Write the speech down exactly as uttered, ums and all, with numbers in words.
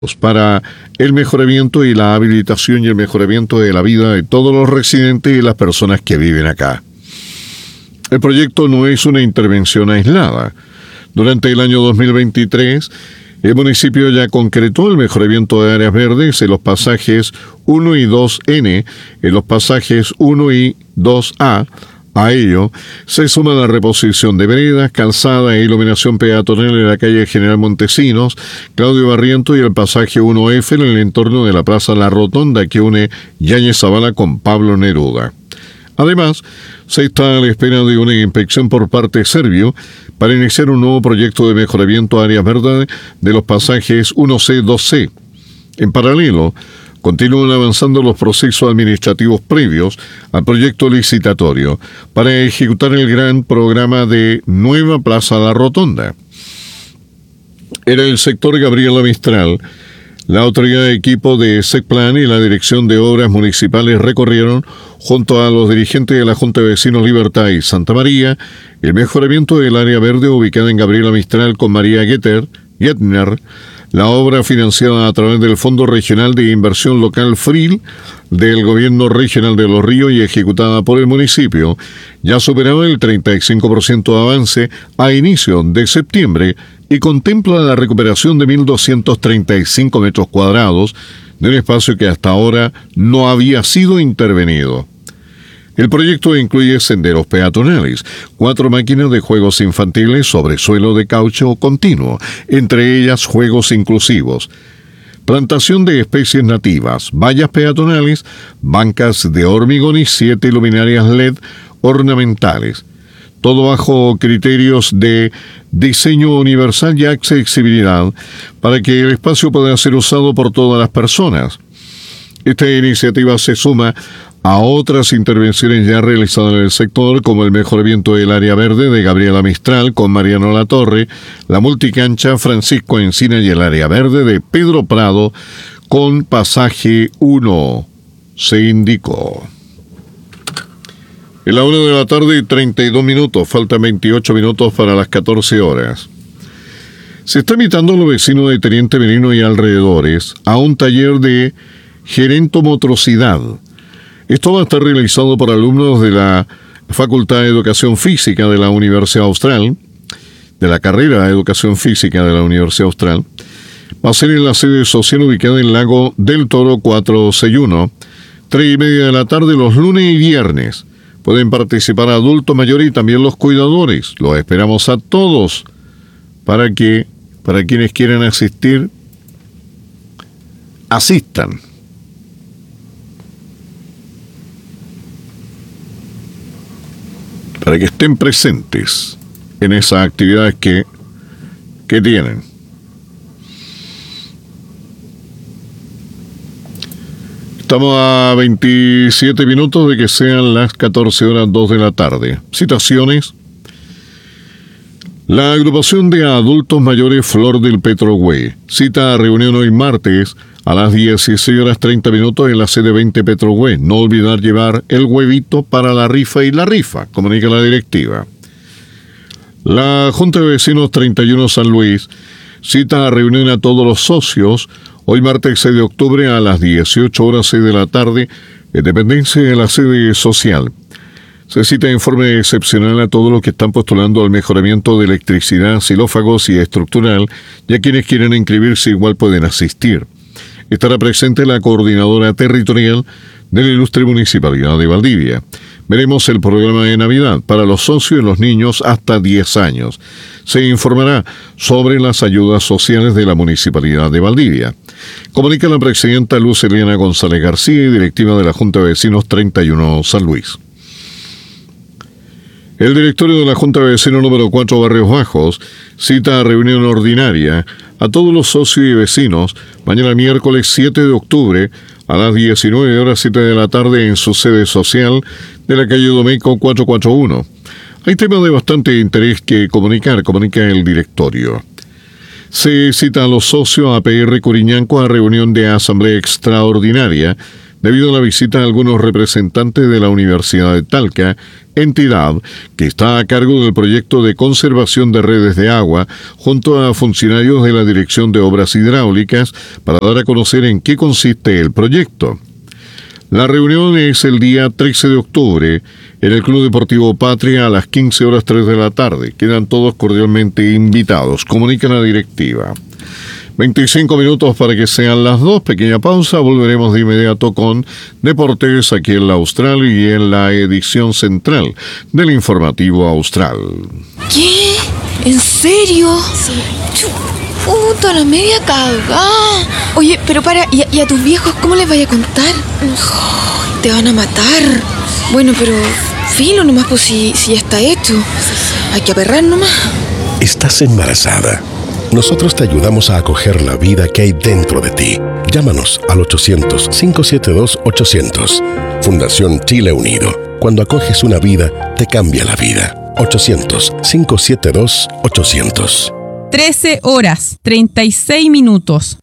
para el mejoramiento y la habilitación y el mejoramiento de la vida de todos los residentes y las personas que viven acá. El proyecto no es una intervención aislada. Durante el año dos mil veintitrés, el municipio ya concretó el mejoramiento de áreas verdes en los pasajes uno y dos ene, en los pasajes uno y dos a. A ello se suma la reposición de veredas, calzada e iluminación peatonal en la calle General Montesinos, Claudio Barriento y el pasaje uno efe en el entorno de la Plaza La Rotonda que une Yáñez Zavala con Pablo Neruda. Además, se está a la espera de una inspección por parte de Servio para iniciar un nuevo proyecto de mejoramiento a áreas verdes de los pasajes uno ce, dos ce. En paralelo, continúan avanzando los procesos administrativos previos al proyecto licitatorio para ejecutar el gran programa de Nueva Plaza La Rotonda. Era el sector Gabriela Mistral. La autoridad de equipo de SECPLAN y la Dirección de Obras Municipales recorrieron, junto a los dirigentes de la Junta de Vecinos Libertad y Santa María, el mejoramiento del área verde ubicada en Gabriela Mistral con María Getter, Getner, la obra financiada a través del Fondo Regional de Inversión Local FRIL del Gobierno Regional de Los Ríos y ejecutada por el municipio, ya superaba el treinta y cinco por ciento de avance a inicio de septiembre y contempla la recuperación de mil doscientos treinta y cinco metros cuadrados de un espacio que hasta ahora no había sido intervenido. El proyecto incluye senderos peatonales, cuatro máquinas de juegos infantiles sobre suelo de caucho continuo, entre ellas juegos inclusivos, plantación de especies nativas, vallas peatonales, bancas de hormigón y siete luminarias L E D ornamentales. Todo bajo criterios de diseño universal y accesibilidad para que el espacio pueda ser usado por todas las personas. Esta iniciativa se suma a otras intervenciones ya realizadas en el sector, como el mejoramiento del área verde de Gabriela Mistral con Mariano Latorre, la multicancha Francisco Encina y el área verde de Pedro Prado con pasaje uno, se indicó. En la una de la tarde, treinta y dos minutos, faltan veintiocho minutos para las catorce horas. Se está invitando a los vecinos de Teniente Merino y alrededores a un taller de gerentomotricidad. Esto va a estar realizado por alumnos de la Facultad de Educación Física de la Universidad Austral, de la carrera de Educación Física de la Universidad Austral. Va a ser en la sede social ubicada en Lago del Toro cuatrocientos sesenta y uno, tres y media de la tarde los lunes y viernes. Pueden participar adultos mayores y también los cuidadores. Los esperamos a todos para que, para quienes quieran asistir, asistan. Para que estén presentes en esas actividades que, que tienen. Estamos a veintisiete minutos de que sean las catorce horas dos de la tarde. Citaciones. La agrupación de adultos mayores Flor del Petrohue cita a reunión hoy martes a las dieciséis horas treinta minutos en la sede veinte Petrohue. No olvidar llevar el huevito para la rifa y la rifa, comunica la directiva. La Junta de Vecinos treinta y uno San Luis cita a reunión a todos los socios hoy martes seis de octubre a las dieciocho horas seis de la tarde en dependencia de la sede social. Se cita informe excepcional a todos los que están postulando al mejoramiento de electricidad, xilófagos y estructural, y a quienes quieren inscribirse igual pueden asistir. Estará presente la coordinadora territorial de la ilustre Municipalidad de Valdivia. Veremos el programa de Navidad para los socios y los niños hasta diez años. Se informará sobre las ayudas sociales de la Municipalidad de Valdivia. Comunica la presidenta Luz Eliana González García y directiva de la Junta de Vecinos treinta y uno San Luis. El directorio de la Junta de Vecinos número cuatro Barrios Bajos cita a reunión ordinaria a todos los socios y vecinos mañana miércoles siete de octubre a las diecinueve horas siete de la tarde en su sede social de la calle Domeco cuatrocientos cuarenta y uno. Hay temas de bastante interés que comunicar, comunica el directorio. Se cita a los socios A P R Curiñanco a reunión de asamblea extraordinaria debido a la visita de algunos representantes de la Universidad de Talca, entidad que está a cargo del proyecto de conservación de redes de agua, junto a funcionarios de la Dirección de Obras Hidráulicas, para dar a conocer en qué consiste el proyecto. La reunión es el día trece de octubre en el Club Deportivo Patria a las quince horas tres de la tarde. Quedan todos cordialmente invitados, comunica la directiva. veinticinco minutos para que sean las dos, pequeña pausa, volveremos de inmediato con Deportes aquí en la Austral y en la edición central del Informativo Austral. ¿Qué? ¿En serio? Sí. Puta, la media cagada. Oye, pero para, ¿y a, y a tus viejos cómo les vaya a contar? Oh, te van a matar. Bueno, pero filo nomás, pues si, si ya está hecho. Hay que aperrar nomás. Estás embarazada. Nosotros te ayudamos a acoger la vida que hay dentro de ti. Llámanos al ochocientos, cinco siete dos, ochocientos. Fundación Chile Unido. Cuando acoges una vida, te cambia la vida. ochocientos, cinco siete dos, ochocientos. trece horas, treinta y seis minutos.